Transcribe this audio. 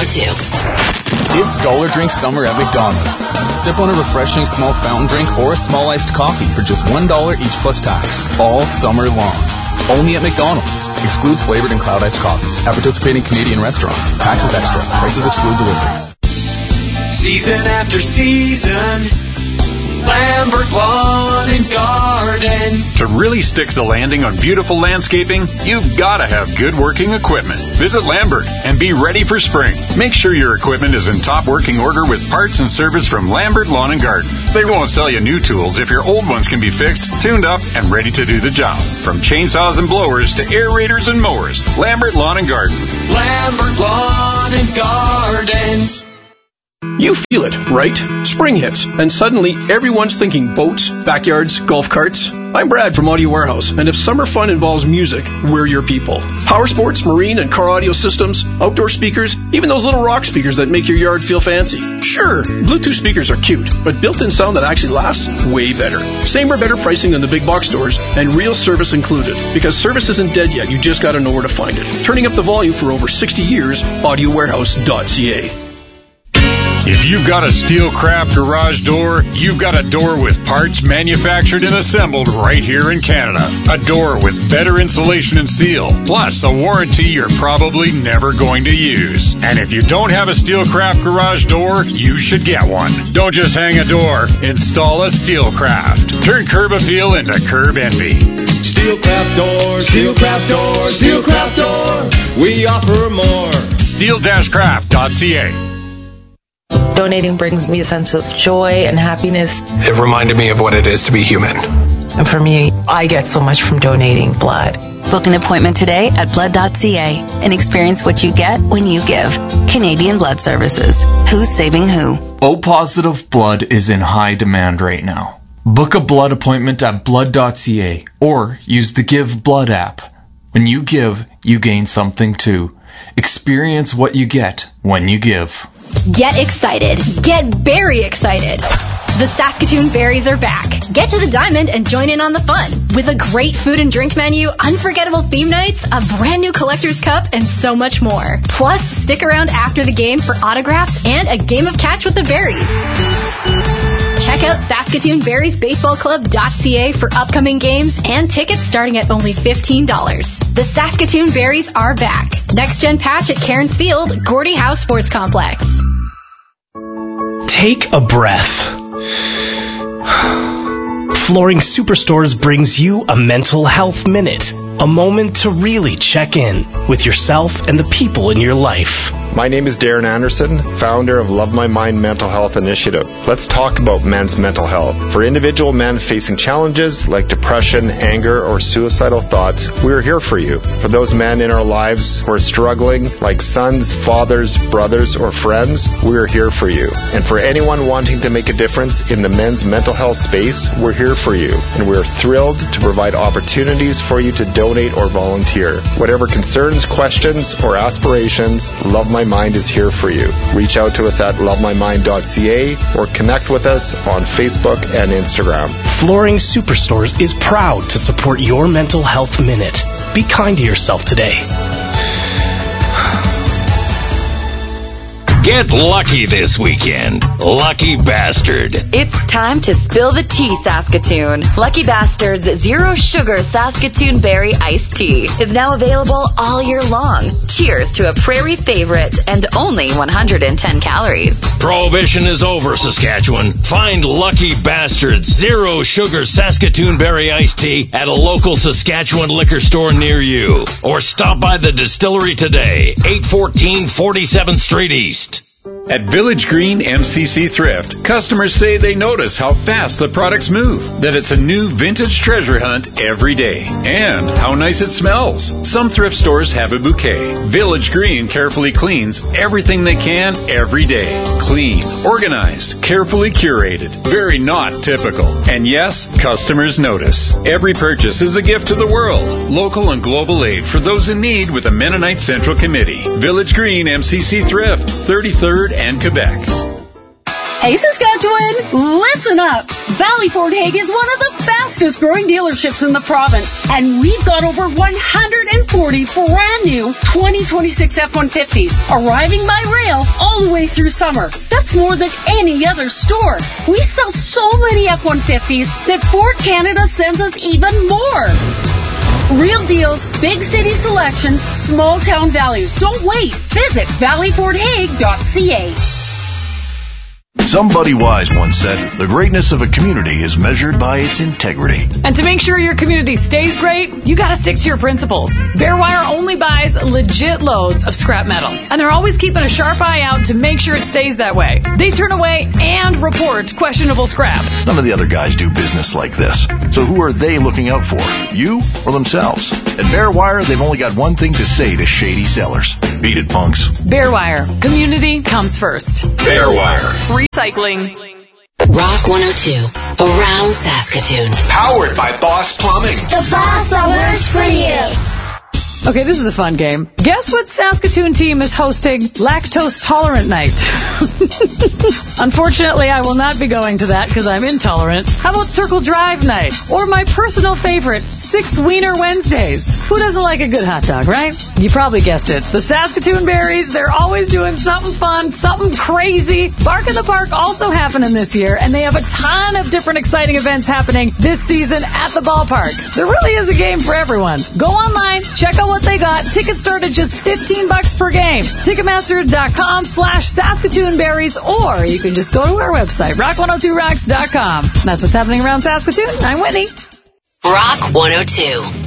go-to. It's Dollar Drink Summer at McDonald's. Sip on a refreshing small fountain drink or a small iced coffee for just $1 each plus tax, all summer long. Only at McDonald's. Excludes flavored and cloud iced coffees. At participating Canadian restaurants. Taxes extra. Prices exclude delivery. Season after season, Lambert Lawn and Garden. To really stick the landing on beautiful landscaping, you've got to have good working equipment. Visit Lambert and be ready for spring. Make sure your equipment is in top working order with parts and service from Lambert Lawn and Garden. They won't sell you new tools if your old ones can be fixed, tuned up, and ready to do the job. From chainsaws and blowers to aerators and mowers, Lambert Lawn and Garden. Lambert Lawn and Garden. You feel it, right? Spring hits, and suddenly everyone's thinking boats, backyards, golf carts. I'm Brad from Audio Warehouse, and if summer fun involves music, we're your people. Power sports, marine, and car audio systems, outdoor speakers, even those little rock speakers that make your yard feel fancy. Sure, Bluetooth speakers are cute, but built-in sound that actually lasts, way better. Same or better pricing than the big box stores, and real service included. Because service isn't dead yet, you just gotta know where to find it. Turning up the volume for over 60 years, audiowarehouse.ca. If you've got a Steelcraft garage door, you've got a door with parts manufactured and assembled right here in Canada. A door with better insulation and seal, plus a warranty you're probably never going to use. And if you don't have a Steelcraft garage door, you should get one. Don't just hang a door, install a Steelcraft. Turn curb appeal into curb envy. Steelcraft door, Steelcraft door, Steelcraft door. We offer more. Steel-craft.ca. Donating brings me a sense of joy and happiness. It reminded me of what it is to be human. And for me, I get so much from donating blood. Book an appointment today at blood.ca and experience what you get when you give. Canadian Blood Services. Who's saving who? O-positive blood is in high demand right now. Book a blood appointment at blood.ca or use the Give Blood app. When you give, you gain something too. Experience what you get when you give. Get excited. Get very excited. The Saskatoon Berries are back. Get to the Diamond and join in on the fun. With a great food and drink menu, unforgettable theme nights, a brand new collector's cup, and so much more. Plus, stick around after the game for autographs and a game of catch with the Berries. Check out SaskatoonBerriesBaseballClub.ca for upcoming games and tickets starting at only $15. The Saskatoon Berries are back. Next Gen Patch at Cairns Field, Gordie Howe Sports Complex. Take a breath. Flooring Superstores brings you a mental health minute. A moment to really check in with yourself and the people in your life. My name is Darren Anderson, founder of Love My Mind Mental Health Initiative. Let's talk about men's mental health. For individual men facing challenges like depression, anger, or suicidal thoughts, we are here for you. For those men in our lives who are struggling, like sons, fathers, brothers, or friends, we are here for you. And for anyone wanting to make a difference in the men's mental health space, we're here for you. And we're thrilled to provide opportunities for you to donate or volunteer. Whatever concerns, questions, or aspirations, Love My Mind is here for you. Reach out to us at lovemymind.ca or connect with us on Facebook and Instagram. Flooring Superstores is proud to support your mental health minute. Be kind to yourself today. Get lucky this weekend. Lucky Bastard. It's time to spill the tea, Saskatoon. Lucky Bastard's Zero Sugar Saskatoon Berry Iced Tea is now available all year long. Cheers to a prairie favorite and only 110 calories. Prohibition is over, Saskatchewan. Find Lucky Bastard's Zero Sugar Saskatoon Berry Iced Tea at a local Saskatchewan liquor store near you. Or stop by the distillery today, 814 47th Street East. At Village Green MCC Thrift, customers say they notice how fast the products move, that it's a new vintage treasure hunt every day, and how nice it smells. Some thrift stores have a bouquet. Village Green carefully cleans everything they can every day. Clean, organized, carefully curated. Very not typical. And yes, customers notice. Every purchase is a gift to the world. Local and global aid for those in need with the Mennonite Central Committee. Village Green MCC Thrift, 33rd and Quebec. Hey Saskatchewan, listen up. Valley Ford Hague is one of the fastest growing dealerships in the province, and we've got over 140 brand new 2026 F-150s arriving by rail all the way through summer. That's more than any other store. We sell so many F-150s that Ford Canada sends us even more. Real deals, big city selection, small town values. Don't wait. Visit valleyfordhague.ca. Somebody wise once said, the greatness of a community is measured by its integrity. And to make sure your community stays great, you gotta stick to your principles. Bearwire only buys legit loads of scrap metal, and they're always keeping a sharp eye out to make sure it stays that way. They turn away and report questionable scrap. None of the other guys do business like this. So who are they looking out for? You or themselves? At Bearwire, they've only got one thing to say to shady sellers. Beat it, punks. Bearwire. Community comes first. Bearwire. Recycling. Rock 102, around Saskatoon. Powered by Boss Plumbing. The boss that works for you. Okay, this is a fun game. Guess what Saskatoon team is hosting Lactose Tolerant Night? Unfortunately, I will not be going to that because I'm intolerant. How about Circle Drive Night? Or my personal favorite, 6 Wiener Wednesdays. Who doesn't like a good hot dog, right? You probably guessed it. The Saskatoon Berries, they're always doing something fun, something crazy. Bark in the Park also happening this year, and they have a ton of different exciting events happening this season at the ballpark. There really is a game for everyone. Go online, check out what they got. Tickets start at just $15 per game. Ticketmaster.com/SaskatoonBerries, or you can just go to our website, rock102rocks.com. That's what's happening around Saskatoon. I'm Whitney. Rock 102.